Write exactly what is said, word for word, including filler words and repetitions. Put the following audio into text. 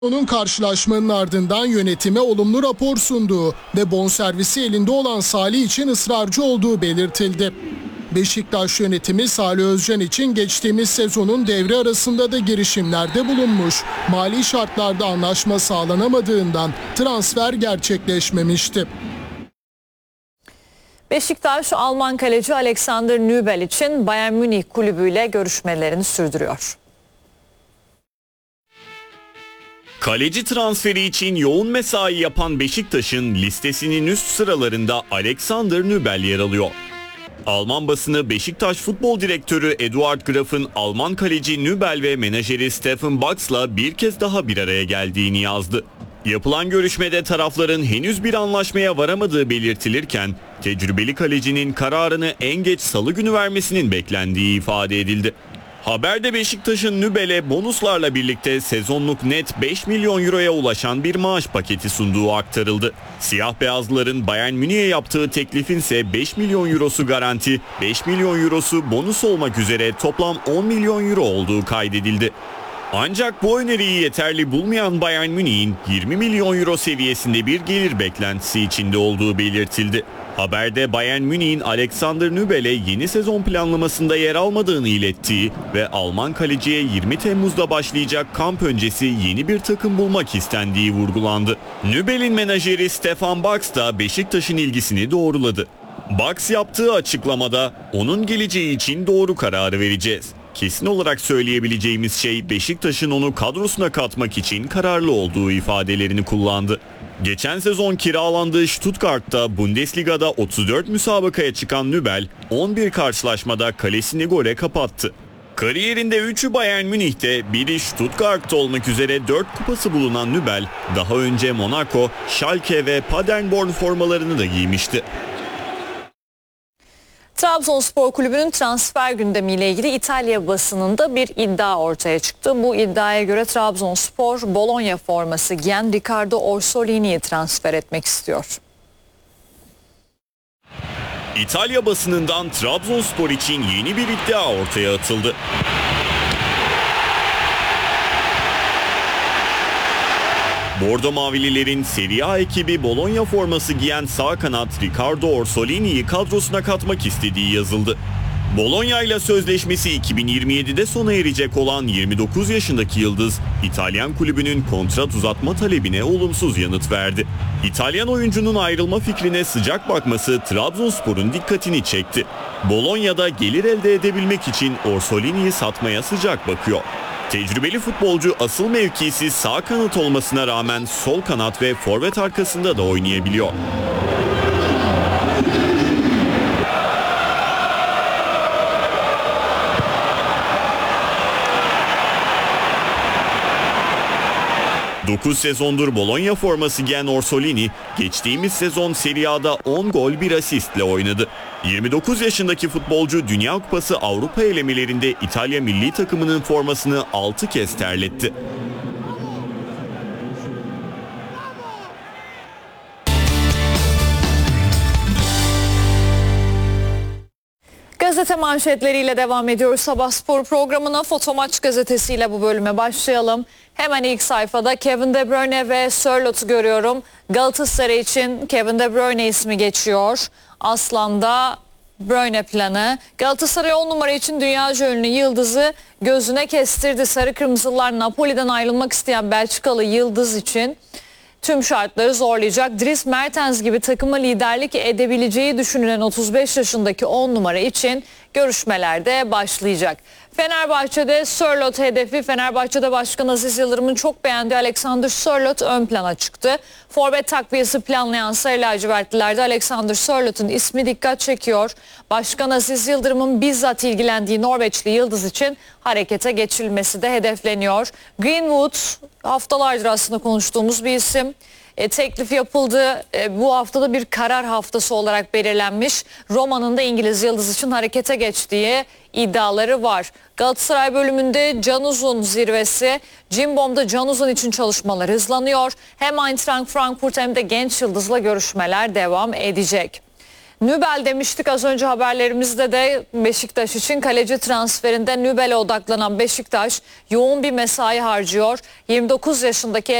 Onun karşılaşmanın ardından yönetime olumlu rapor sunduğu ve bonservisi elinde olan Salih için ısrarcı olduğu belirtildi. Beşiktaş yönetimi Salih Özcan için geçtiğimiz sezonun devre arasında da girişimlerde bulunmuş. Mali şartlarda anlaşma sağlanamadığından transfer gerçekleşmemişti. Beşiktaş, Alman kaleci Alexander Nübel için Bayern Münih kulübüyle görüşmelerini sürdürüyor. Kaleci transferi için yoğun mesai yapan Beşiktaş'ın listesinin üst sıralarında Alexander Nübel yer alıyor. Alman basını Beşiktaş Futbol Direktörü Eduard Graf'ın Alman kaleci Nübel ve menajeri Steffen Bax'la bir kez daha bir araya geldiğini yazdı. Yapılan görüşmede tarafların henüz bir anlaşmaya varamadığı belirtilirken tecrübeli kalecinin kararını en geç salı günü vermesinin beklendiği ifade edildi. Haberde Beşiktaş'ın Nübel'e bonuslarla birlikte sezonluk net beş milyon euroya ulaşan bir maaş paketi sunduğu aktarıldı. Siyah beyazlıların Bayern Münih'e yaptığı teklifin ise beş milyon eurosu garanti, beş milyon eurosu bonus olmak üzere toplam on milyon euro olduğu kaydedildi. Ancak bu öneriyi yeterli bulmayan Bayern Münih'in yirmi milyon euro seviyesinde bir gelir beklentisi içinde olduğu belirtildi. Haberde Bayern Münih'in Alexander Nübel'e yeni sezon planlamasında yer almadığını ilettiği ve Alman kaleciye yirmi Temmuz'da başlayacak kamp öncesi yeni bir takım bulmak istendiği vurgulandı. Nübel'in menajeri Stefan Bax da Beşiktaş'ın ilgisini doğruladı. Bax yaptığı açıklamada onun geleceği için doğru kararı vereceğiz. Kesin olarak söyleyebileceğimiz şey Beşiktaş'ın onu kadrosuna katmak için kararlı olduğu ifadelerini kullandı. Geçen sezon kiralandığı Stuttgart'ta Bundesliga'da otuz dört müsabakaya çıkan Nübel on bir karşılaşmada kalesini gole kapattı. Kariyerinde üçü Bayern Münih'te, biri Stuttgart'ta olmak üzere dört kupası bulunan Nübel daha önce Monaco, Schalke ve Paderborn formalarını da giymişti. Trabzonspor Kulübü'nün transfer gündemiyle ilgili İtalya basınında bir iddia ortaya çıktı. Bu iddiaya göre Trabzonspor Bologna forması giyen Riccardo Orsolini'yi transfer etmek istiyor. İtalya basınından Trabzonspor için yeni bir iddia ortaya atıldı. Bordo Mavililerin Serie A ekibi Bologna forması giyen sağ kanat Riccardo Orsolini'yi kadrosuna katmak istediği yazıldı. Bologna ile sözleşmesi iki bin yirmi yedide sona erecek olan yirmi dokuz yaşındaki yıldız, İtalyan kulübünün kontrat uzatma talebine olumsuz yanıt verdi. İtalyan oyuncunun ayrılma fikrine sıcak bakması Trabzonspor'un dikkatini çekti. Bologna'da gelir elde edebilmek için Orsolini'yi satmaya sıcak bakıyor. Tecrübeli futbolcu asıl mevkisi sağ kanat olmasına rağmen sol kanat ve forvet arkasında da oynayabiliyor. dokuz sezondur Bologna forması giyen Orsolini, geçtiğimiz sezon Serie A'da on gol bir asistle oynadı. yirmi dokuz yaşındaki futbolcu Dünya Kupası Avrupa elemelerinde İtalya milli takımının formasını altı kez terletti. Gazete manşetleriyle devam ediyoruz. Sabah spor programına Fotomaç gazetesiyle bu bölüme başlayalım. Hemen ilk sayfada Kevin De Bruyne ve Sörlot'u görüyorum. Galatasaray için Kevin De Bruyne ismi geçiyor. Aslan'da Bruyne planı. Galatasaray on numara için dünyaca ünlü yıldızı gözüne kestirdi. Sarı Kırmızılar Napoli'den ayrılmak isteyen Belçikalı yıldız için tüm şartları zorlayacak. Dries Mertens gibi takıma liderlik edebileceği düşünülen otuz beş yaşındaki on numara için görüşmelerde başlayacak. Fenerbahçe'de Sörloth hedefi. Fenerbahçe'de Başkan Aziz Yıldırım'ın çok beğendiği Alexander Sörloth ön plana çıktı. Forvet takviyesi planlayan Sarı lacivertlilerde Alexander Sörloth'un ismi dikkat çekiyor. Başkan Aziz Yıldırım'ın bizzat ilgilendiği Norveçli yıldız için harekete geçilmesi de hedefleniyor. Greenwood haftalardır aslında konuştuğumuz bir isim. E, teklif yapıldı. E, bu haftada bir karar haftası olarak belirlenmiş. Roma'nın da İngiliz yıldız için harekete geçtiği iddiaları var. Galatasaray bölümünde Can Uzun zirvesi. Cimbom'da Can Uzun için çalışmalar hızlanıyor. Hem Eintracht Frankfurt hem de genç yıldızla görüşmeler devam edecek. Nübel demiştik az önce haberlerimizde de Beşiktaş için kaleci transferinde Nübel'e odaklanan Beşiktaş yoğun bir mesai harcıyor. yirmi dokuz yaşındaki